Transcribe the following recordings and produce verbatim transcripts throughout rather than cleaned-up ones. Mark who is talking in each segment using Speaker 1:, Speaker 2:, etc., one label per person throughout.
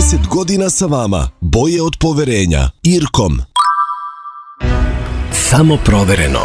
Speaker 1: trideset godina sa vama. Boje od poverenja. Irkom.
Speaker 2: Samo provereno.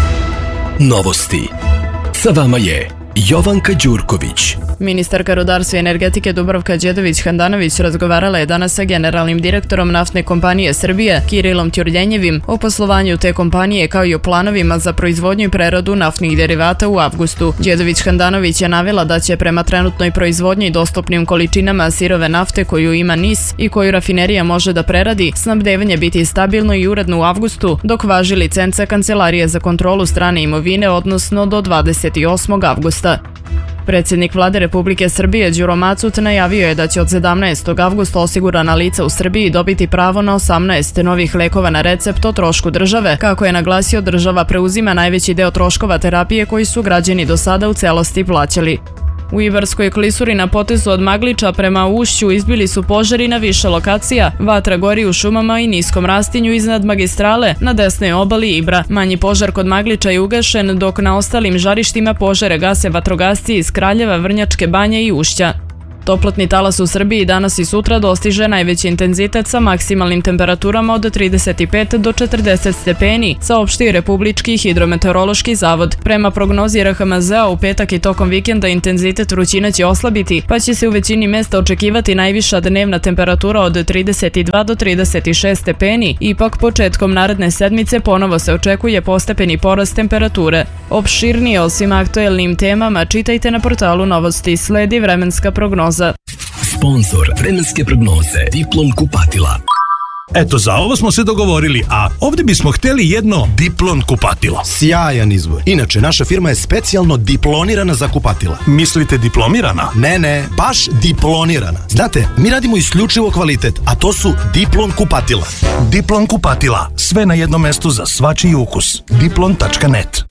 Speaker 2: Novosti. Sa vama je Jovanka Đurković.
Speaker 3: Ministarka rudarstva i energetike Dubravka Đedović-Handanović razgovarala je danas sa generalnim direktorom naftne kompanije Srbije, Kirilom Ćurljenjevim, o poslovanju te kompanije kao i o planovima za proizvodnju i preradu naftnih derivata u avgustu. Đedović-Handanović je navela da će prema trenutnoj proizvodnji i dostupnim količinama sirove nafte koju ima N I S i koju rafinerija može da preradi, snabdevanje biti stabilno i uredno u avgustu, dok važi licenca Kancelarije za kontrolu strane imovine, odnosno do dvadeset osmog avgusta. Predsjednik Vlade Republike Srbije Đuro Macut najavio je da će od sedamnaestog avgusta osigurana lica u Srbiji dobiti pravo na osamnaest novih lekova na recept o trošku države. Kako je naglasio, država preuzima najveći deo troškova terapije koji su građani do sada u celosti plaćali. U Ibarskoj klisuri na potezu od Magliča prema Ušću izbili su požari na više lokacija. Vatra gori u šumama i niskom rastinju iznad magistrale na desnoj obali Ibra. Manji požar kod Magliča je ugašen, dok na ostalim žarištima požare gase vatrogasci iz Kraljeva, Vrnjačke Banje i Ušća. Toplotni talas u Srbiji danas i sutra dostiže najveći intenzitet sa maksimalnim temperaturama od trideset pet do četrdeset stepeni, saopštio je Republički hidrometeorološki zavod. Prema prognozi R H M Z-a u petak i tokom vikenda intenzitet vrućine će oslabiti, pa će se u većini mesta očekivati najviša dnevna temperatura od trideset dva do trideset šest stepeni. Ipak početkom naredne sedmice ponovo se očekuje postepeni porast temperature. Opširnije o svim aktuelnim temama čitajte na portalu Novosti. Sledi vremenska prognoza.
Speaker 2: Sponzor vremenske prognoze Diplom kupatila.
Speaker 4: Eto, za ovo smo se dogovorili, a ovdje bismo htjeli jedno Diplom kupatilo.
Speaker 5: Sjajan izbor. Inače, naša firma je specijalno diplonirana za kupatila.
Speaker 4: Mislite diplomirana?
Speaker 5: Ne, ne, baš diplonirana. Znate, mi radimo isključivo kvalitet, a to su Diplom kupatila.
Speaker 4: Diplom kupatila. Sve na jednom mestu za svačiji ukus. diplom tačka net.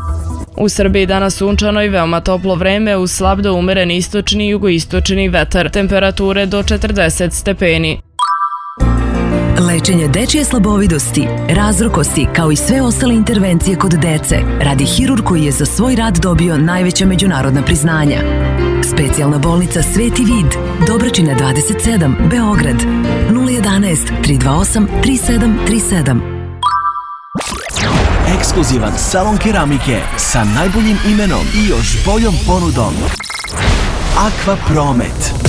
Speaker 3: U Srbiji danas sunčano i veoma toplo vreme uz slab do umeren istočni i jugoistočni vetar. Temperature do četrdeset stepeni.
Speaker 6: Lečenje dečije slabovidosti, razrokosti kao i sve ostale intervencije kod dece radi hirurg koji je za svoj rad dobio najveća međunarodna priznanja. Specijalna bolnica Sveti Vid, Dobračina dvadeset sedam, Beograd, nula jedanaest, tri dva osam, tri sedam tri sedam.
Speaker 7: Ekskluzivan salon keramike sa najboljim imenom i još boljom ponudom. Aqua Promet.